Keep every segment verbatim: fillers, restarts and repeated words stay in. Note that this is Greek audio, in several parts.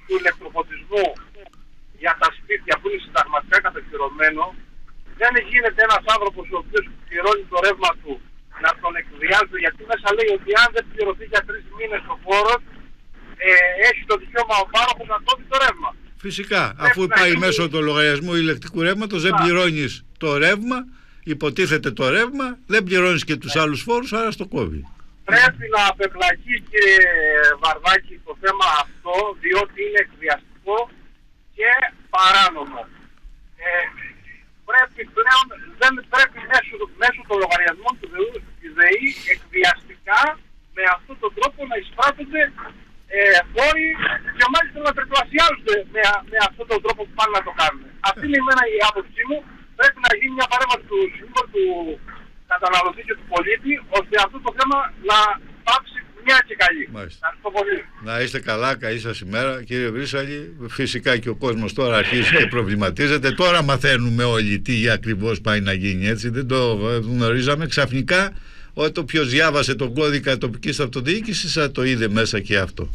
του ηλεκτροφωτισμού για τα σπίτια που είναι συνταγματικά κατοχυρωμένο, δεν γίνεται ένας άνθρωπος ο οποίος πληρώνει το ρεύμα του να τον εκβιάζει, γιατί μέσα λέει ότι αν δεν πληρωθεί για τρεις μήνες ο φόρος, ε, έχει το δικαίωμα ο πάροχος να κόβει το ρεύμα. Φυσικά, αφού πάει γίνει... μέσω του λογαριασμού ηλεκτρικού ρεύματος, δεν πληρώνεις το ρεύμα, υποτίθεται το ρεύμα, δεν πληρώνεις και τους άλλους φόρους, άρα στο κόβει. Πρέπει να απεμπλακεί, κύριε Βαρδάκη, το θέμα αυτό, διότι είναι εκβιαστικό και παράνομο. Ε, πρέπει πλέον, δεν πρέπει μέσω, μέσω των λογαριασμών του ΔΕΗ εκβιαστικά με αυτόν τον τρόπο να εισπράττονται ε, φόροι και μάλιστα να τριπλασιάζονται με, με αυτόν τον τρόπο που πάνε να το κάνουν. Αυτή είναι εμένα η άποψή μου. Πρέπει να γίνει μια παρέμβαση του Συμβούλου του καταναλωτή και του πολίτη, ώστε αυτό το θέμα να πάψει μια και καλή. Να είστε καλά, καλή σας ημέρα, κύριε Βρύσαλη. Φυσικά και ο κόσμος τώρα αρχίζει και προβληματίζεται. Τώρα μαθαίνουμε όλοι τι ακριβώς πάει να γίνει, έτσι. Δεν το γνωρίζαμε. Ξαφνικά, όποιος διάβασε τον κώδικα τοπικής αυτοδιοίκησης θα το είδε μέσα και αυτό.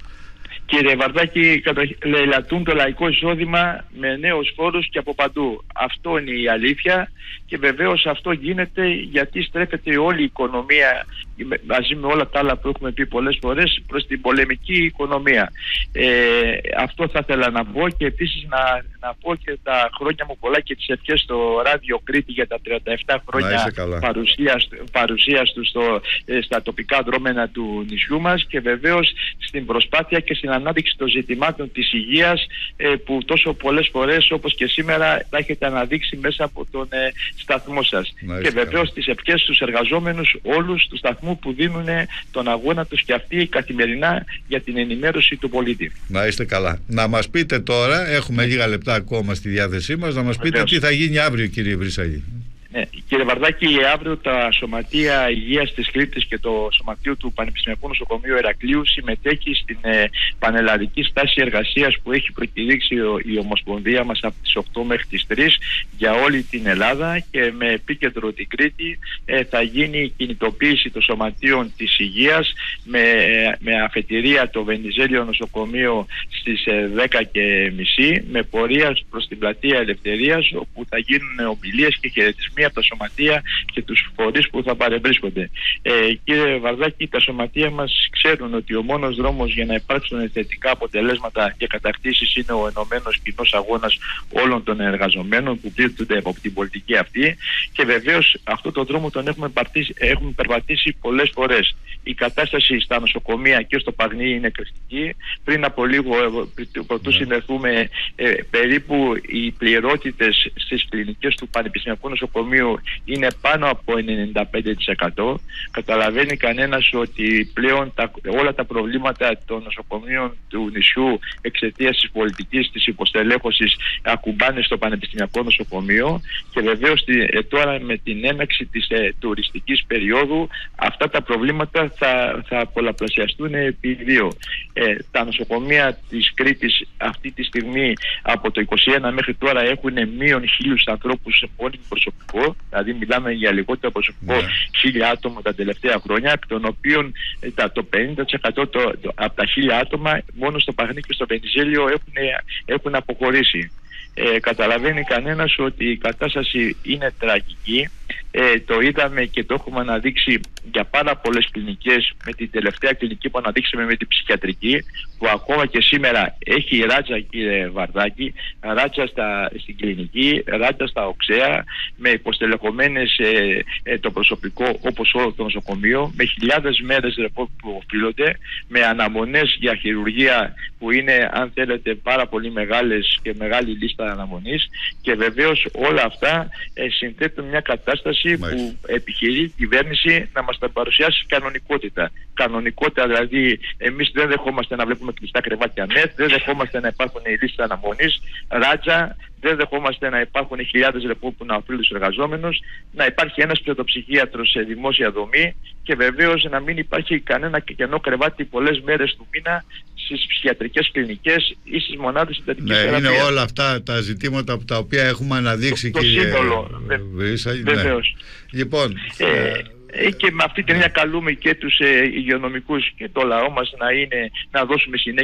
Κύριε Βαρδάκη, λαιλατούν το λαϊκό εισόδημα με νέους φόρους και από παντού. Αυτό είναι η αλήθεια και βεβαίως αυτό γίνεται γιατί στρέφεται όλη η οικονομία μαζί με όλα τα άλλα που έχουμε πει πολλές φορές προς την πολεμική οικονομία. Ε, αυτό θα ήθελα να πω και επίσης να, να πω και τα χρόνια μου πολλά και τις ευχές στο Ράδιο Κρήτη για τα τριάντα επτά χρόνια παρουσίας, παρουσίας του στο, στα τοπικά δρόμενα του νησιού μας και βεβαίως στην προσπάθεια και στην ανάδειξη των ζητημάτων της υγείας ε, που τόσο πολλές φορές όπως και σήμερα θα έχετε αναδείξει μέσα από τον ε, σταθμό σας. Και βεβαίως τις ευχές στους εργαζόμενους όλους του σταθμού που δίνουν τον αγώνα τους και αυτοί καθημερινά για την ενημέρωση του πολίτη. Να είστε καλά. Να μας πείτε τώρα, έχουμε λίγα λεπτά ακόμα στη διάθεσή μας, να μας πείτε βεβαίως τι θα γίνει αύριο, κύριε Βρύσαλη. Ναι, κύριε Βαρδάκη, αύριο τα Σωματεία Υγείας της Κρήτης και το Σωματείο του Πανεπιστημιακού Νοσοκομείου Ηρακλείου συμμετέχει στην ε, πανελλαδική στάση εργασίας που έχει προκηρύξει ο, η Ομοσπονδία μας από τις οκτώ μέχρι τις τρεις για όλη την Ελλάδα και με επίκεντρο την Κρήτη ε, θα γίνει η κινητοποίηση των Σωματείων της Υγείας με, ε, με αφετηρία το Βενιζέλιο Νοσοκομείο στις ε, δέκα και μισή με πορεία προς την Πλατεία Ελευθερίας όπου θα γίνουν ομιλίες και χαιρετισμοί από τα σωματεία και τους φορείς που θα παρευρίσκονται. Ε, κύριε Βαρδάκη, τα σωματεία μας ξέρουν ότι ο μόνος δρόμος για να υπάρξουν θετικά αποτελέσματα και κατακτήσεις είναι ο ενωμένος κοινός αγώνας όλων των εργαζομένων που πλήττονται από την πολιτική αυτή και βεβαίως αυτό τον δρόμο τον έχουμε, παρτίσει, έχουμε περπατήσει πολλές φορές. Η κατάσταση στα νοσοκομεία και στο Παγνί είναι κριτική. Πριν από λίγο, πρωτού συνδεθούμε, ε, περίπου οι πληρότητες στις κλινικές του Πανεπιστημιακού Νοσοκομείου είναι πάνω από ενενήντα πέντε τοις εκατό. Καταλαβαίνει κανένας ότι πλέον τα, όλα τα προβλήματα των νοσοκομείων του νησιού εξαιτίας της πολιτικής της υποστελέχωσης ακουμπάνε στο Πανεπιστημιακό Νοσοκομείο και βεβαίως ε, τώρα με την έναξη της ε, τουριστικής περίοδου αυτά τα προβλήματα θα, θα πολλαπλασιαστούν επί δύο. Ε, τα νοσοκομεία της Κρήτης αυτή τη στιγμή από το είκοσι ένα μέχρι τώρα έχουν μείον χίλιους ανθρώπους σε μόνιμο προσωπικό, δηλαδή μιλάμε για λιγότερο προσωπικό yeah. χίλια άτομα τα τελευταία χρόνια, εκ των οποίων ε, τα, το πενήντα τοις εκατό το, το, από τα χίλια άτομα μόνο στο Παγνί και στο Βενιζέλιο έχουν, έχουν αποχωρήσει. Ε, καταλαβαίνει κανένας ότι η κατάσταση είναι τραγική. Ε, το είδαμε και το έχουμε αναδείξει για πάρα πολλές κλινικές, με την τελευταία κλινική που αναδείξαμε με την ψυχιατρική, που ακόμα και σήμερα έχει ράτζα, κύριε Βαρδάκη, ράτζα στα, στην κλινική, ράτζα στα οξέα, με υποστελεχωμένες ε, ε, το προσωπικό όπως όλο το νοσοκομείο, με χιλιάδες μέρες ρεπό που οφείλονται, με αναμονές για χειρουργία που είναι, αν θέλετε, πάρα πολύ μεγάλες και μεγάλη λίστα αναμονής και βεβαίως όλα αυτά ε, συνθέτουν μια κατάσταση Μάλιστα. που επιχειρεί η κυβέρνηση να μας τα παρουσιάσει κανονικότητα. Κανονικότητα, δηλαδή εμείς δεν δεχόμαστε να βλέπουμε κλειστά κρεβάτια ΜΕΘ, δεν δεχόμαστε να υπάρχουν οι λίστες αναμονής, ράτζα, δεν δεχόμαστε να υπάρχουν χιλιάδες ρεπό που να οφείλουν στους εργαζόμενους, να υπάρχει ένας παιδοψυχίατρος σε δημόσια δομή και βεβαίως να μην υπάρχει κανένα κενό κρεβάτι πολλές μέρες του μήνα στις ψυχιατρικές κλινικές ή στις μονάδες συντατικής ναι, θεραπείας. Είναι όλα αυτά τα ζητήματα τα οποία έχουμε αναδείξει το, κύριε Βρύσαλη. Βεβαίως. Ναι. Λοιπόν, ε, ε, και με αυτή την έννοια καλούμε και τους ε, υγειονομικούς και το λαό μας να, είναι, να δώσουμε συνέχεια